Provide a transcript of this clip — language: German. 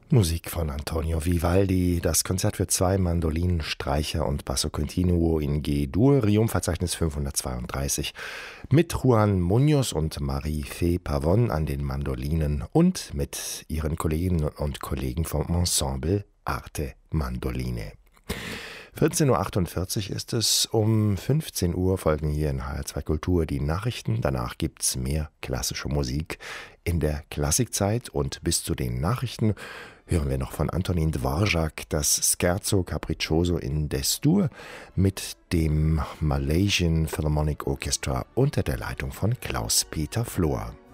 Musik von Antonio Vivaldi, das Konzert für zwei Mandolinen, Streicher und Basso Continuo in G-Dur, Riumverzeichnis 532, mit Juan Muñoz und Marie-Fée Pavón an den Mandolinen und mit ihren Kolleginnen und Kollegen vom Ensemble Arte Mandoline. 14.48 Uhr ist es, um 15 Uhr folgen hier in HR2 Kultur die Nachrichten. Danach gibt's mehr klassische Musik in der Klassikzeit und bis zu den Nachrichten hören wir noch von Antonin Dvorak das Scherzo Capriccioso in Des-Dur mit dem Malaysian Philharmonic Orchestra unter der Leitung von Klaus-Peter Flohr.